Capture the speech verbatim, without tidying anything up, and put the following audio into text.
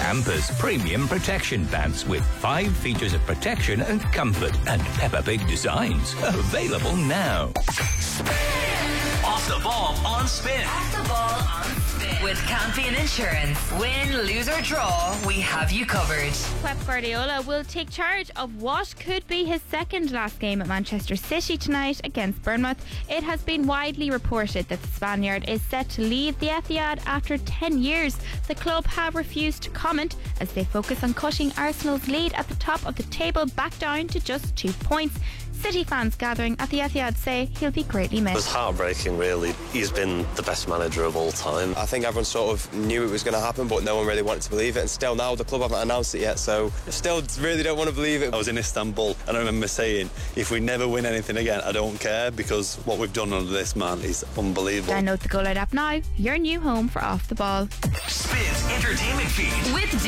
Campus Premium Protection Pants with five features of protection and comfort and Peppa Pig designs. Available now. Off the ball on Spin. Off the ball on Spin. With Campion Insurance. Win, lose or draw, we have you covered. Pep Guardiola will take charge of what could be his second last game at Manchester City tonight against Bournemouth. It has been widely reported that the Spaniard is set to leave the Etihad after ten years. The club have refused to comment as they focus on cutting Arsenal's lead at the top of the table back down to just two points. City fans gathering at the Etihad say he'll be greatly missed. It was heartbreaking, really. He's been the best manager of all time. I think everyone sort of knew it was going to happen, but no one really wanted to believe it. And still now, the club haven't announced it yet, so still really don't want to believe it. I was in Istanbul and I remember saying, if we never win anything again, I don't care, because what we've done under this man is unbelievable. Download the Go Loud app now, your new home for Off the Ball. Spin's entertainment feed. With